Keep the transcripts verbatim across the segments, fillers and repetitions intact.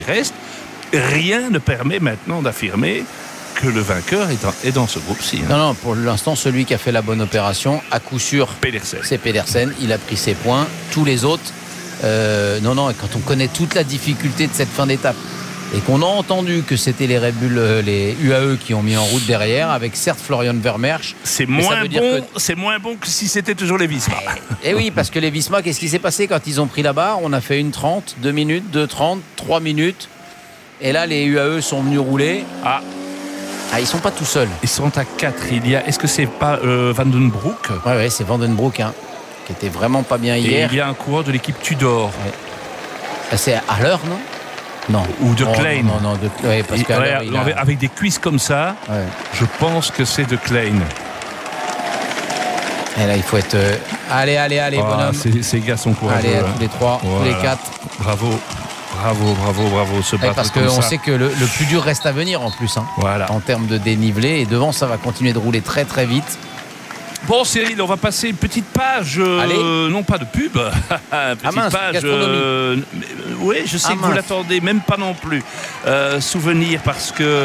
reste, rien ne permet maintenant d'affirmer que le vainqueur est dans, est dans ce groupe-ci. Hein. Non, non, pour l'instant, celui qui a fait la bonne opération, à coup sûr, Pedersen. c'est Pedersen. Il a pris ses points. Tous les autres, euh, non, non, et quand on connaît toute la difficulté de cette fin d'étape, et qu'on a entendu que c'était les Red Bull, les U A E qui ont mis en route derrière, avec certes Florian Vermeersch. C'est moins, bon, que... c'est moins bon que si c'était toujours les Visma. Et oui, parce que les Visma, qu'est-ce qui s'est passé quand ils ont pris la barre? On a fait une trente, deux minutes, deux trente, trois minutes. Et là, les U A E sont venus rouler. Ah, ah ils sont pas tout seuls. Ils sont à quatre. Il y a, est-ce que c'est pas euh, Van den Broek? Ouais, ouais, c'est Van den Broek, hein, qui était vraiment pas bien hier. Et il y a un coureur de l'équipe Tudor. Ouais. C'est à l'heure, non? Non. Ou de oh, Klein. Non, non, de ouais, parce Et, ouais, il a... avec des cuisses comme ça, ouais. Je pense que c'est de Klein. Et là, il faut être. Euh... Allez, allez, allez, ah, bonhomme. Ces, ces gars sont courageux. Allez, hein. tous les trois, voilà. Tous les quatre. Bravo, bravo, bravo, bravo. Se battre parce comme qu'on ça. sait que le, le plus dur reste à venir en plus. Hein, voilà. En termes de dénivelé. Et devant, ça va continuer de rouler très, très vite. Bon, Cyril, on va passer une petite page, euh, non pas de pub, une petite ah mince, page. Euh, oui, je sais ah que mince. vous l'attendez, même pas non plus. Euh, souvenir parce que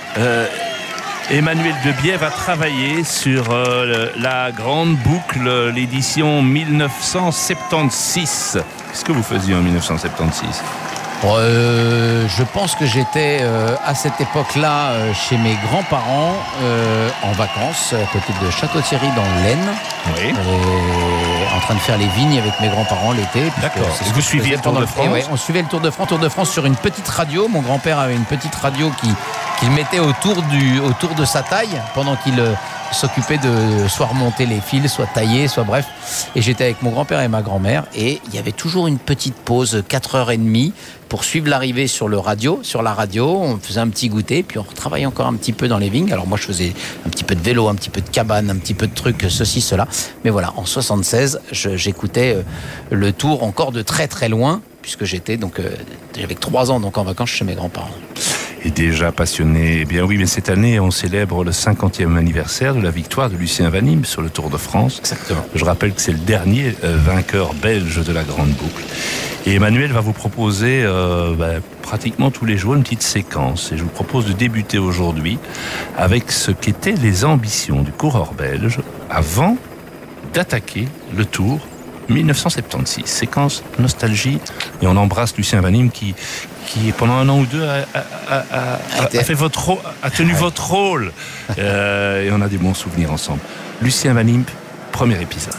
euh, Emmanuel Debiève a travaillé sur euh, la grande boucle, l'édition mille neuf cent soixante-seize. Qu'est-ce que vous faisiez en mille neuf cent soixante-seize ? Euh, je pense que j'étais euh, à cette époque-là euh, chez mes grands-parents euh, en vacances à côté de Château-Thierry dans l'Aisne, oui. euh, en train de faire les vignes avec mes grands-parents l'été. D'accord. Est-ce que vous suiviez le Tour de France? Ouais, on suivait le Tour de France, Tour de France sur une petite radio. Mon grand-père avait une petite radio qui qu'il mettait autour du autour de sa taille pendant qu'il euh, s'occupait de soit remonter les fils, soit tailler, soit bref. Et j'étais avec mon grand-père et ma grand-mère et il y avait toujours une petite pause, quatre heures trente pour suivre l'arrivée sur le radio, sur la radio. On faisait un petit goûter, puis on retravaillait encore un petit peu dans les vignes. Alors moi, je faisais un petit peu de vélo, un petit peu de cabane, un petit peu de trucs, ceci, cela. Mais voilà, en soixante-seize, je, j'écoutais euh, le Tour encore de très très loin, puisque j'étais donc euh, j'avais trois ans donc en vacances chez mes grands-parents. Et déjà passionné. Eh bien oui, mais cette année, on célèbre le cinquantième anniversaire de la victoire de Lucien Van Impe sur le Tour de France. Exactement. Je rappelle que c'est le dernier euh, vainqueur belge de la grande boucle. Et Emmanuel va vous proposer euh, bah, pratiquement tous les jours une petite séquence. Et je vous propose de débuter aujourd'hui avec ce qu'étaient les ambitions du coureur belge avant d'attaquer le Tour mille neuf cent soixante-seize. Séquence nostalgie. Et on embrasse Lucien Van Impe qui, qui pendant un an ou deux, a, a, a, a, a, fait votre, a tenu votre rôle. Euh, et on a des bons souvenirs ensemble. Lucien Van Impe, premier épisode.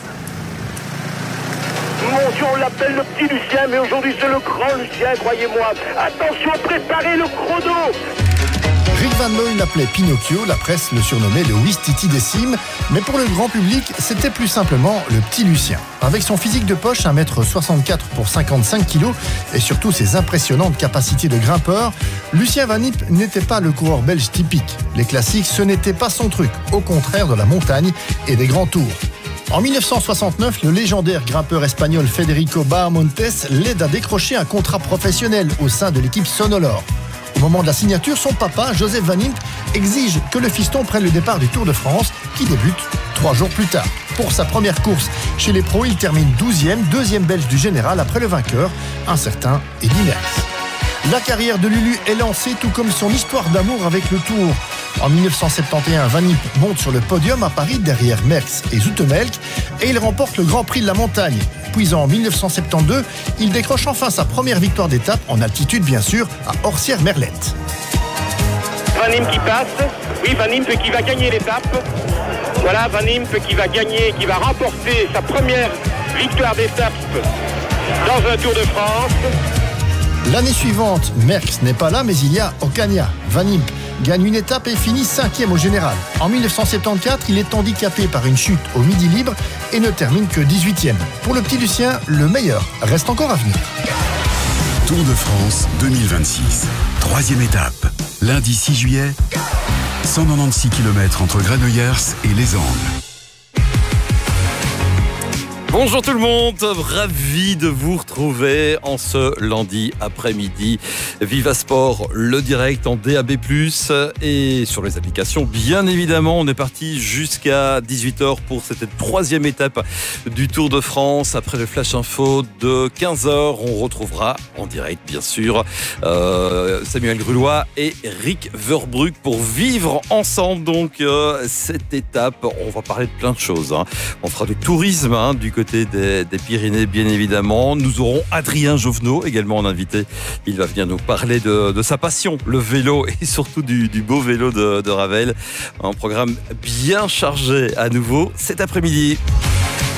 Mon Dieu, on l'appelle le petit Lucien, mais aujourd'hui c'est le grand Lucien, croyez-moi. Attention, préparez le chrono. Rick Van Looy l'appelait Pinocchio, la presse le surnommait le Ouistiti des cimes, mais pour le grand public, c'était plus simplement le petit Lucien. Avec son physique de poche, un mètre soixante-quatre pour cinquante-cinq kilos, et surtout ses impressionnantes capacités de grimpeur, Lucien Van Impe n'était pas le coureur belge typique. Les classiques, ce n'était pas son truc, au contraire de la montagne et des grands tours. En mille neuf cent soixante-neuf, le légendaire grimpeur espagnol Federico Bahamontes l'aide à décrocher un contrat professionnel au sein de l'équipe Sonolor. Au moment de la signature, son papa, Joseph Van Impe, exige que le fiston prenne le départ du Tour de France, qui débute trois jours plus tard. Pour sa première course chez les pros, il termine douzième, deuxième belge du général après le vainqueur, un certain Eddy Merckx. La carrière de Lulu est lancée, tout comme son histoire d'amour avec le Tour. En mille neuf cent soixante et onze, Van Impe monte sur le podium à Paris derrière Merckx et Zoetemelk et il remporte le Grand Prix de la Montagne. Puis en mille neuf cent soixante-douze, il décroche enfin sa première victoire d'étape, en altitude bien sûr, à Orsières-Merlette. Van Impe qui passe, oui, Van Impe qui va gagner l'étape. Voilà, Van Impe qui va gagner, qui va remporter sa première victoire d'étape dans un Tour de France. L'année suivante, Merckx n'est pas là, mais il y a Ocaña. Van Impe gagne une étape et finit cinquième au général. En mille neuf cent soixante-quatorze, il est handicapé par une chute au Midi Libre et ne termine que dix-huitième. Pour le petit Lucien, le meilleur reste encore à venir. Tour de France deux mille vingt-six. Troisième étape. Lundi six juillet, cent quatre-vingt-seize kilomètres entre Granollers et Les Angles. Bonjour tout le monde, ravi de vous retrouver en ce lundi après-midi. Viva Sport, le direct en D A B plus, et sur les applications bien évidemment. On est parti jusqu'à dix-huit heures pour cette troisième étape du Tour de France. Après le Flash Info de quinze heures, on retrouvera en direct bien sûr euh, Samuel Grulois et Rick Verbrugge pour vivre ensemble donc euh, cette étape. On va parler de plein de choses, hein. On fera du tourisme hein, du côté Des, des Pyrénées bien évidemment. Nous aurons Adrien Jovenot également en invité. Il va venir nous parler de, de sa passion, le vélo, et surtout du, du beau vélo de, de Ravel. Un programme bien chargé à nouveau cet après-midi.